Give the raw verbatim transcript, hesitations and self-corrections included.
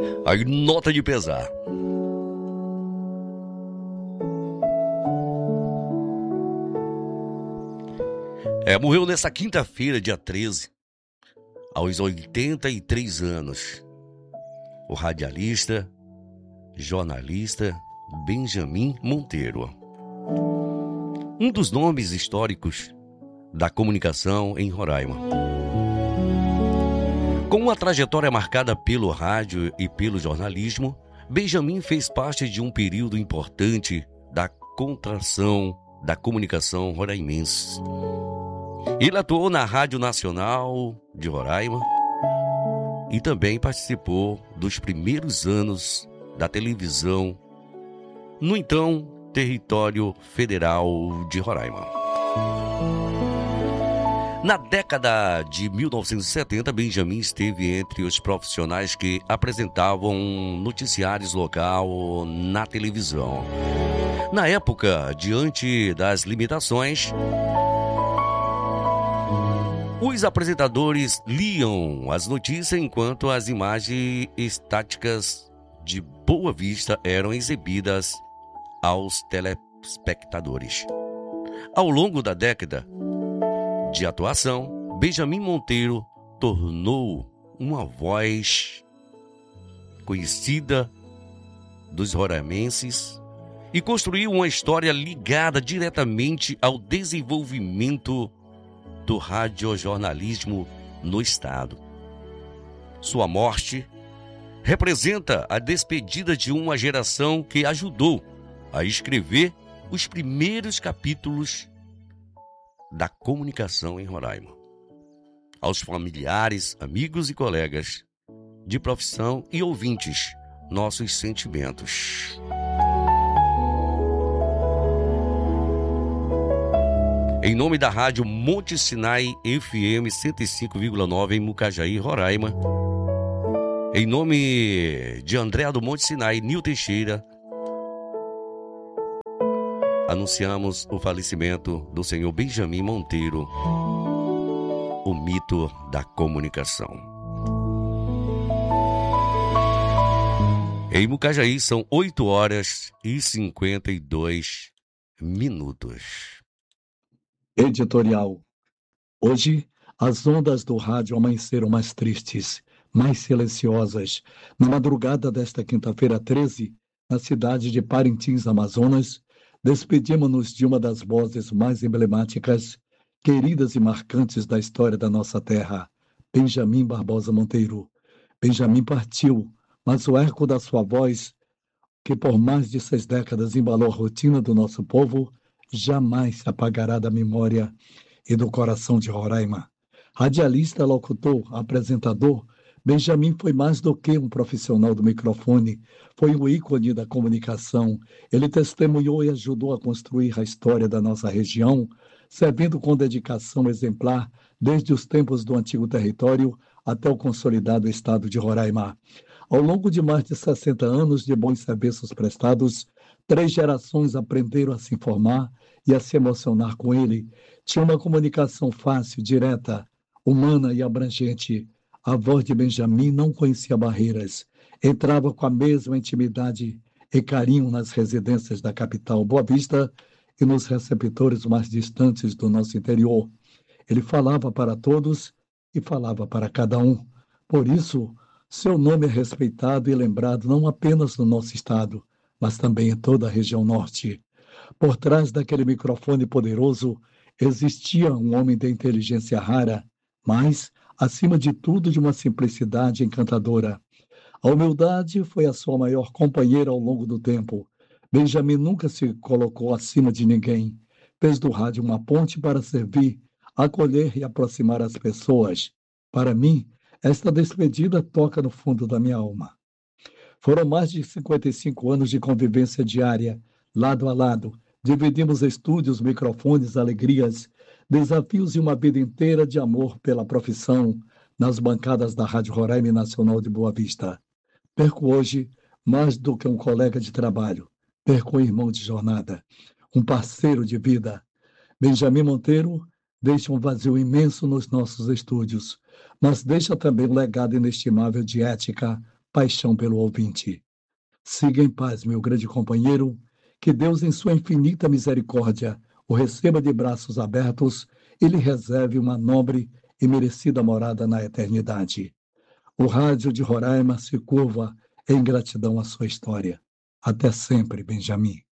a nota de pesar. É, morreu nessa quinta-feira, dia treze, aos oitenta e três anos, o radialista, jornalista Benjamin Monteiro. Um dos nomes históricos da comunicação em Roraima. Com uma trajetória marcada pelo rádio e pelo jornalismo, Benjamin fez parte de um período importante da contração da comunicação roraimense. Ele atuou na Rádio Nacional de Roraima e também participou dos primeiros anos da televisão no então território federal de Roraima. Na década de mil novecentos e setenta, Benjamin esteve entre os profissionais que apresentavam noticiários local na televisão. Na época, diante das limitações, os apresentadores liam as notícias enquanto as imagens estáticas de Boa Vista eram exibidas aos telespectadores. Ao longo da década de atuação, Benjamin Monteiro tornou uma voz conhecida dos roraimenses e construiu uma história ligada diretamente ao desenvolvimento do radiojornalismo no estado. Sua morte representa a despedida de uma geração que ajudou a escrever os primeiros capítulos da comunicação em Roraima. Aos familiares, amigos e colegas de profissão e ouvintes, nossos sentimentos. Em nome da Rádio Monte Sinai F M cento e cinco vírgula nove em Mucajaí, Roraima, em nome de André do Monte Sinai, Nil Teixeira, anunciamos o falecimento do senhor Benjamin Monteiro, o mito da comunicação. Em Mucajaí são oito horas e cinquenta e dois minutos. Editorial. Hoje, as ondas do rádio amanheceram mais tristes, mais silenciosas. Na madrugada desta quinta-feira treze, na cidade de Parintins, Amazonas, despedimos-nos de uma das vozes mais emblemáticas, queridas e marcantes da história da nossa terra, Benjamin Barbosa Monteiro. Benjamin partiu, mas o eco da sua voz, que por mais de seis décadas embalou a rotina do nosso povo, jamais se apagará da memória e do coração de Roraima. Radialista, locutor, apresentador, Benjamin foi mais do que um profissional do microfone, foi um ícone da comunicação. Ele testemunhou e ajudou a construir a história da nossa região, servindo com dedicação exemplar desde os tempos do antigo território até o consolidado estado de Roraima. Ao longo de mais de sessenta anos de bons serviços prestados, três gerações aprenderam a se informar e a se emocionar com ele. Tinha uma comunicação fácil, direta, humana e abrangente. A voz de Benjamin não conhecia barreiras. Entrava com a mesma intimidade e carinho nas residências da capital Boa Vista e nos receptores mais distantes do nosso interior. Ele falava para todos e falava para cada um. Por isso, seu nome é respeitado e lembrado não apenas no nosso estado, mas também em toda a região norte. Por trás daquele microfone poderoso, existia um homem de inteligência rara, mas, acima de tudo, de uma simplicidade encantadora. A humildade foi a sua maior companheira ao longo do tempo. Benjamin nunca se colocou acima de ninguém. Fez do rádio uma ponte para servir, acolher e aproximar as pessoas. Para mim, esta despedida toca no fundo da minha alma. Foram mais de cinquenta e cinco anos de convivência diária, lado a lado. Dividimos estúdios, microfones, alegrias, desafios e uma vida inteira de amor pela profissão nas bancadas da Rádio Roraima Nacional de Boa Vista. Perco hoje mais do que um colega de trabalho. Perco um irmão de jornada, um parceiro de vida. Benjamin Monteiro deixa um vazio imenso nos nossos estúdios, mas deixa também um legado inestimável de ética, paixão pelo ouvinte. Siga em paz, meu grande companheiro, que Deus, em sua infinita misericórdia, o receba de braços abertos e lhe reserve uma nobre e merecida morada na eternidade. O rádio de Roraima se curva em gratidão à sua história. Até sempre, Benjamin.